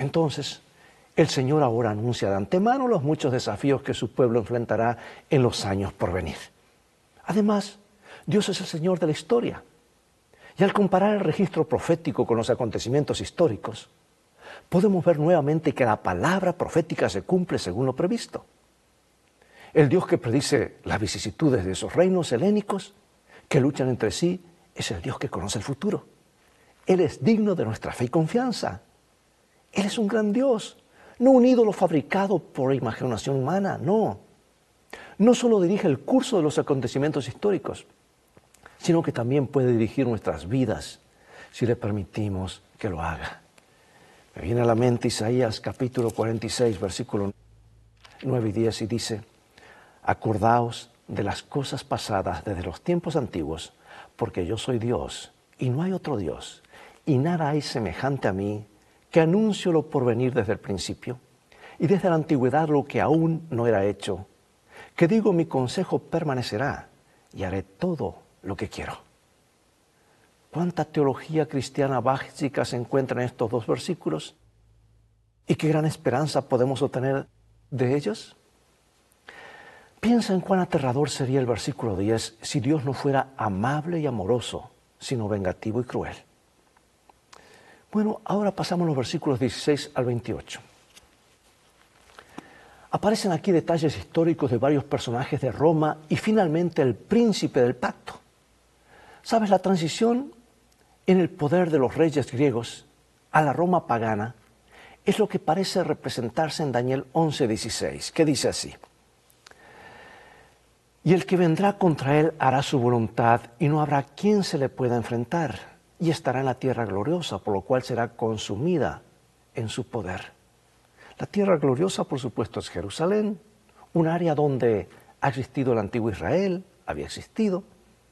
Entonces, el Señor ahora anuncia de antemano los muchos desafíos que su pueblo enfrentará en los años por venir. Además, Dios es el Señor de la historia. Y al comparar el registro profético con los acontecimientos históricos, podemos ver nuevamente que la palabra profética se cumple según lo previsto. El Dios que predice las vicisitudes de esos reinos helénicos que luchan entre sí es el Dios que conoce el futuro. Él es digno de nuestra fe y confianza. Él es un gran Dios, no un ídolo fabricado por imaginación humana, no. No solo dirige el curso de los acontecimientos históricos, sino que también puede dirigir nuestras vidas si le permitimos que lo haga. Me viene a la mente Isaías capítulo 46, versículos 9 y 10 y dice: acordaos de las cosas pasadas desde los tiempos antiguos, porque yo soy Dios y no hay otro Dios, y nada hay semejante a mí, que anuncio lo porvenir desde el principio, y desde la antigüedad lo que aún no era hecho, que digo mi consejo permanecerá, y haré todo lo que quiero. ¿Cuánta teología cristiana básica se encuentra en estos dos versículos? ¿Y qué gran esperanza podemos obtener de ellos? Piensa en cuán aterrador sería el versículo 10 si Dios no fuera amable y amoroso, sino vengativo y cruel. Bueno, ahora pasamos a los versículos 16 al 28. Aparecen aquí detalles históricos de varios personajes de Roma y finalmente el príncipe del pacto. ¿Sabes? La transición en el poder de los reyes griegos a la Roma pagana es lo que parece representarse en Daniel 11:16, que dice así: y el que vendrá contra él hará su voluntad, y no habrá quien se le pueda enfrentar, y estará en la tierra gloriosa, por lo cual será consumida en su poder. La tierra gloriosa, por supuesto, es Jerusalén, un área donde ha existido el antiguo Israel, había existido.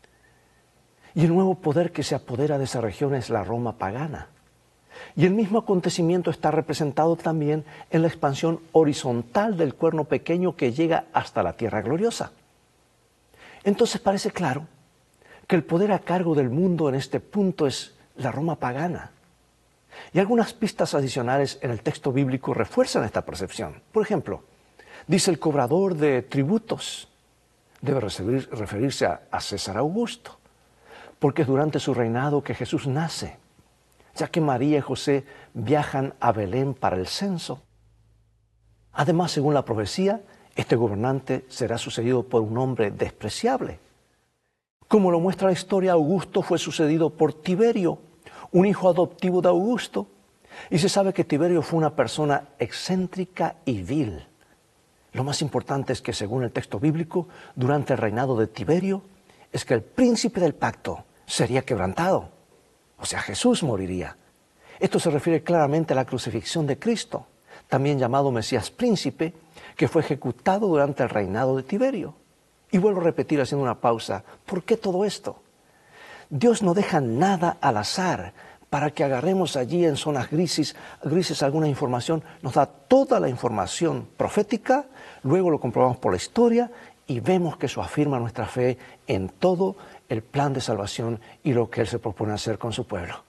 Y el nuevo poder que se apodera de esa región es la Roma pagana. Y el mismo acontecimiento está representado también en la expansión horizontal del cuerno pequeño que llega hasta la tierra gloriosa. Entonces parece claro que el poder a cargo del mundo en este punto es la Roma pagana. Y algunas pistas adicionales en el texto bíblico refuerzan esta percepción. Por ejemplo, dice el cobrador de tributos, debe referirse a César Augusto, porque es durante su reinado que Jesús nace, ya que María y José viajan a Belén para el censo. Además, según la profecía, este gobernante será sucedido por un hombre despreciable. Como lo muestra la historia, Augusto fue sucedido por Tiberio, un hijo adoptivo de Augusto, y se sabe que Tiberio fue una persona excéntrica y vil. Lo más importante es que, según el texto bíblico, durante el reinado de Tiberio, es que el príncipe del pacto sería quebrantado. O sea, Jesús moriría. Esto se refiere claramente a la crucifixión de Cristo, también llamado Mesías príncipe, que fue ejecutado durante el reinado de Tiberio. Y vuelvo a repetir haciendo una pausa, ¿por qué todo esto? Dios no deja nada al azar para que agarremos allí en zonas grises alguna información. Nos da toda la información profética, luego lo comprobamos por la historia y vemos que eso afirma nuestra fe en todo el plan de salvación y lo que Él se propone hacer con su pueblo.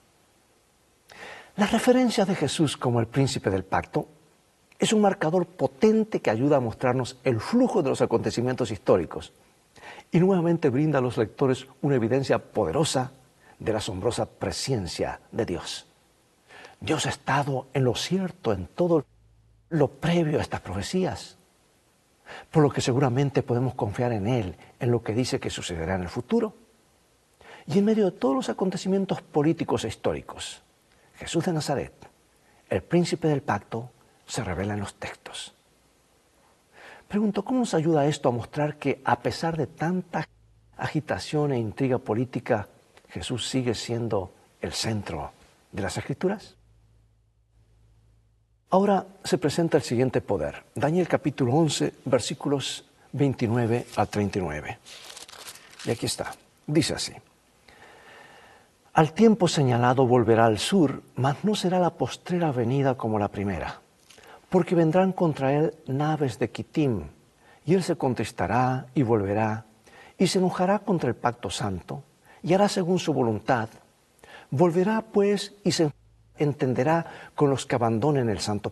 La referencia de Jesús como el príncipe del pacto es un marcador potente que ayuda a mostrarnos el flujo de los acontecimientos históricos y nuevamente brinda a los lectores una evidencia poderosa de la asombrosa presencia de Dios. Dios ha estado en lo cierto en todo lo previo a estas profecías, por lo que seguramente podemos confiar en Él, en lo que dice que sucederá en el futuro. Y en medio de todos los acontecimientos políticos e históricos, Jesús de Nazaret, el príncipe del pacto, se revela en los textos. Pregunto, ¿cómo nos ayuda esto a mostrar que a pesar de tanta agitación e intriga política, Jesús sigue siendo el centro de las Escrituras? Ahora se presenta el siguiente poder. Daniel capítulo 11, versículos 29 al 39. Y aquí está. Dice así: al tiempo señalado volverá al sur, mas no será la postrera venida como la primera, porque vendrán contra él naves de Quitim, y él se contristará y volverá, y se enojará contra el pacto santo, y hará según su voluntad. Volverá pues y se entenderá con los que abandonen el santo